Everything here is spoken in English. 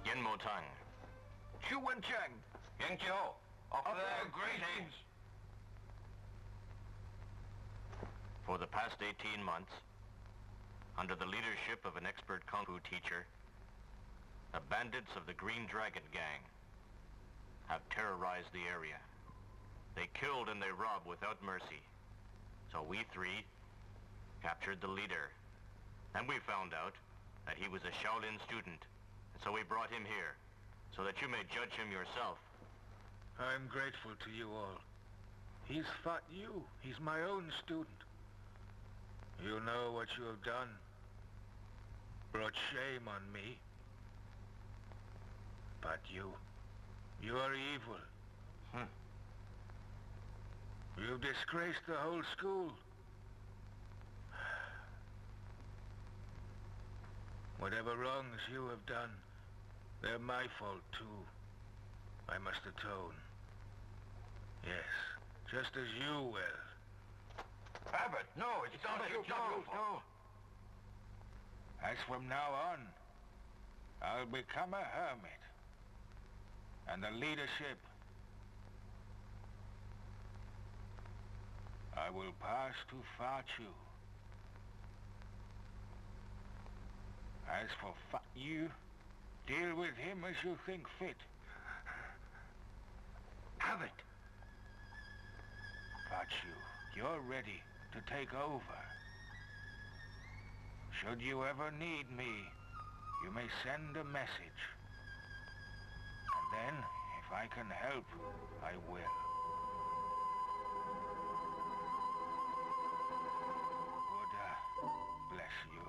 Yin Mo Tang. Chu Wen Cheng. Yang Jiao. Of their greetings. For the past 18 months, under the leadership of an expert Kung Fu teacher, the bandits of the Green Dragon Gang have terrorized the area. They killed and they robbed without mercy. So we three captured the leader. And we found out that he was a Shaolin student. And so we brought him here, so that you may judge him yourself. I'm grateful to you all. He's fought you. He's my own student. You know what you have done. Brought shame on me. But you are evil. You've disgraced the whole school. Whatever wrongs you have done, they're my fault too. I must atone. Yes, just as you will. Abbott, no, it's not your fault. No. As from now on, I'll become a hermit. And the leadership, I will pass to Fachu. As for you, deal with him as you think fit. Abbott. Fachu, you're ready to take over. Should you ever need me, you may send a message. And then, if I can help, I will. Buddha bless you.